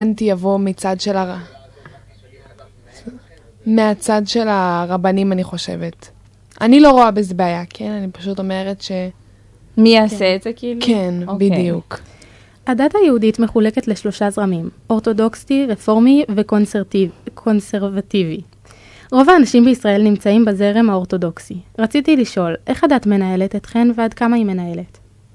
יבוא מהצד של הרבנים, אני חושבת. אני לא רואה בזה בעיה, כן? אני פשוט אומרת מי יעשה את זה כאילו? כן, בדיוק. הדת היהודית מחולקת ל3 זרמים, אורתודוקסי, רפורמי וקונסרבטיבי. רוב האנשים בישראל נמצאים בזרם האורתודוקסי. רציתי לשאול, איך הדת מנהלת אתכן ועד כמה היא מנהלת?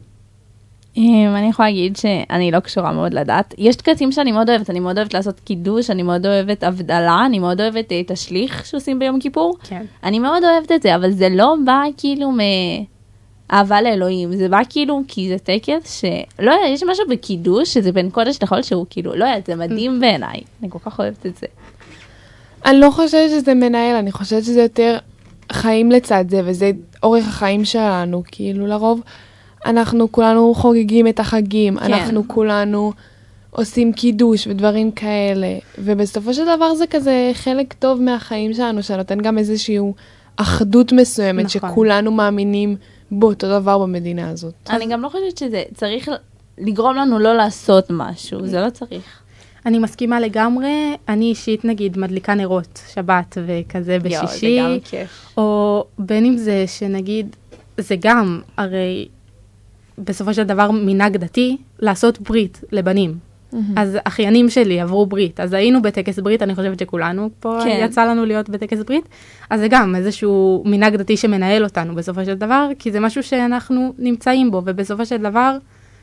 אני יכולה להגיד שאני לא קשורה מאוד לדת. יש טקסים שאני מאוד אוהבת, אני מאוד אוהבת לעשות קידוש, אני מאוד אוהבת הבדלה, אני מאוד אוהבת תשליך שעושים ביום כיפור. כן. אני מאוד אוהבת את זה, אבל זה לא בא כאילו מאהבה לאלוהים, זה בא כאילו כי זה טקס שלא יודע, יש משהו בקידוש שזה בין קודש לחול שהוא כאילו, לא יודע, זה מדהים בעיניי, אני כל כך אוהבת את זה. אני לא חושבת שזה מנהל, אני חושבת שזה יותר חיים לצד זה, וזה אורך החיים שלנו, כאילו לרוב אנחנו כולנו חוגגים את החגים, אנחנו כולנו עושים קידוש ודברים כאלה, ובסופו של דבר זה כזה חלק טוב מהחיים שלנו, שנותן גם איזושהי אחדות מסוימת, שכולנו מאמינים באותו דבר במדינה הזאת. אני גם לא חושבת שזה צריך לגרום לנו לא לעשות משהו, זה לא צריך. אני מסכימה לגמרי, אני אישית נגיד מדליקה נרות שבת וכזה בשישי, זה גם כיף. או בין אם זה שנגיד, זה גם הרי בסופו של דבר מנהג דתי לעשות ברית לבנים. אז אחיינים שלי עברו ברית, אז היינו בטקס ברית, אני חושבת שכולנו פה יצא לנו להיות בטקס ברית, אז זה גם איזשהו מנהג דתי שמנהל אותנו בסופו של דבר, כי זה משהו שאנחנו נמצאים בו, ובסופו של דבר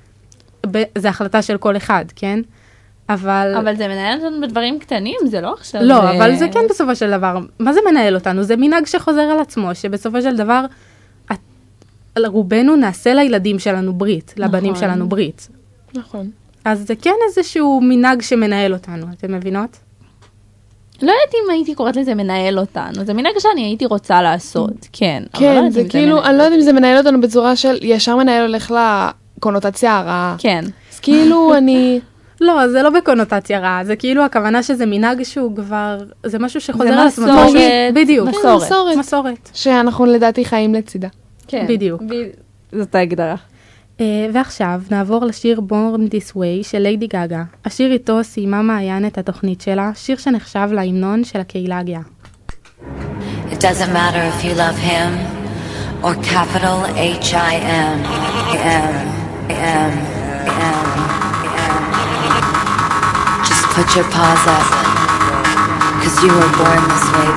זה החלטה של כל אחד, כן? אבל זה מנהל אותנו בדברים קטנים, זה לא עכשיו. לא, אבל זה כן בסופו של דבר. מה זה מנהל אותנו? זה מנהג שחוזר על עצמו, שבסופו של דבר רובנו נעשה לילדים שלנו ברית, לבנים שלנו ברית. נכון. אז זה כן איזשהו מנהג שמנהל אותנו, אתם מבינות? לא יודעת אם הייתי קוראת לזה מנהל אותנו, זה מנהג שאני הייתי רוצה לעשות, כן. כן, זה כאילו, אני לא יודעת אם זה מנהל אותנו בצורה של ישר מנהל הולך לקונוטציה הרעה. כן. אז כאילו אני... לא, זה לא בקונוטציה רעה, זה כאילו הכוונה שזה מנהג שהוא כבר, זה משהו שחוזר על עצמו. זה מסורת. בדיוק. מסורת. שאנחנו לדעתי חיים לצידה. כן. בדיוק. זאת ההגדרה. ועכשיו נעבור לשיר Born This Way של ליידי גגה. השיר איתו סיימה מעיין את התוכנית שלה, שיר שנחשב להמנון של הקהילה הגאה. It doesn't matter if you love him or capital H-I-M. Just put your paws up, 'cause you were born this way,